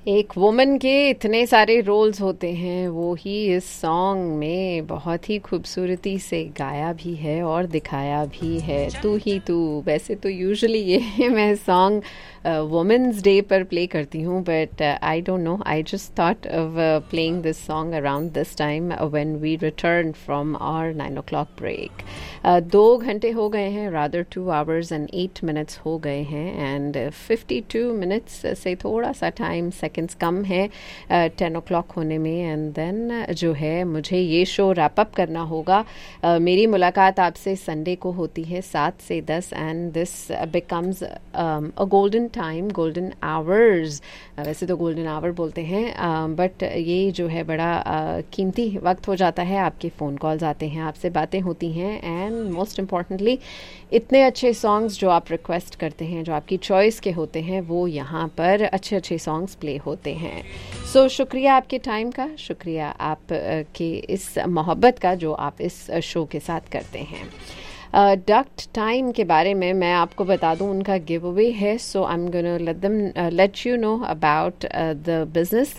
एक वुमन के इतने सारे रोल्स होते हैं, वो ही इस सॉन्ग में बहुत ही खूबसूरती से गाया भी है और दिखाया भी है। तू ही तू। वैसे तो यूजुअली ये मैं सॉन्ग वुमेंस डे पर प्ले करती हूँ, but I don't know, I just thought of playing this song around this time when we return from our 9 o'clock break. 2 घंटे हो गए हैं, रादर 2 hours and 8 minutes हो गए हैं, एंड 52 minutes से थोड़ा सा टाइम सेकेंड्स कम है 10 o'clock होने में। एंड देन जो है मुझे ये शो रैप अप करना होगा। मेरी मुलाकात आपसे संडे को होती है 7 से 10, and this becomes a golden time, golden hours. वैसे तो गोल्डन आवर बोलते हैं, बट ये जो है बड़ा कीमती वक्त हो जाता है। आपके फ़ोन कॉल्स आते हैं, आपसे बातें होती हैं, एंड मोस्ट इम्पॉर्टेंटली इतने अच्छे सॉन्ग्स जो आप रिक्वेस्ट करते हैं, जो आपकी चॉइस के होते हैं, वो यहाँ पर अच्छे अच्छे सॉन्ग्स प्ले होते हैं। सो शुक्रिया आपके टाइम का, शुक्रिया आप के इस मोहब्बत का जो आप इस शो के साथ करते हैं। डक्ट टाइम के बारे में मैं आपको बता दूं, उनका गिव अवे है। सो I am gonna let you know about the business.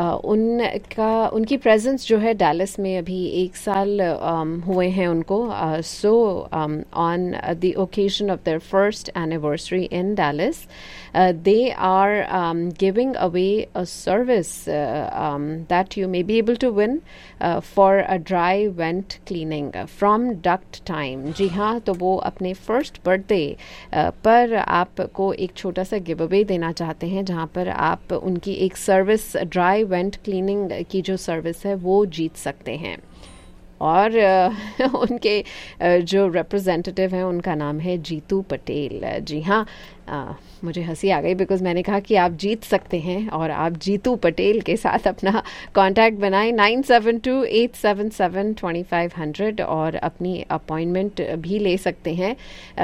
उनकी प्रेजेंस जो है डैलस में अभी 1 साल हुए हैं उनको। So on the occasion of their first anniversary in Dallas, they are giving away a service that you may be able to win for a dry vent cleaning from Duct Time। जी हाँ, तो वो अपने first birthday पर आपको एक छोटा सा give away देना चाहते हैं, जहाँ पर आप उनकी एक सर्विस, ड्राई वेंट क्लीनिंग की जो सर्विस है, वो जीत सकते हैं। और उनके जो रिप्रेजेंटेटिव हैं, उनका नाम है जीतू पटेल। जी हाँ, मुझे हंसी आ गई बिकॉज मैंने कहा कि आप जीत सकते हैं, और आप जीतू पटेल के साथ अपना कांटेक्ट बनाएं 9728772500 और अपनी अपॉइंटमेंट भी ले सकते हैं।